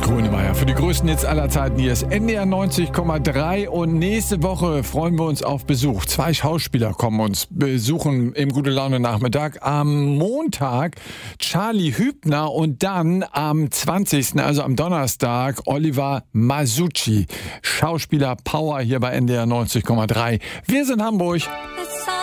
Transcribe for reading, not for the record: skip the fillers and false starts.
Grönemeyer für die größten Hits aller Zeiten. Hier ist NDR 90,3 und nächste Woche freuen wir uns auf Besuch. 2 Schauspieler kommen uns besuchen im Gute Laune Nachmittag. Am Montag Charlie Hübner und dann am 20., also am Donnerstag, Oliver Masucci. Schauspieler Power hier bei NDR 90,3. Wir sind Hamburg.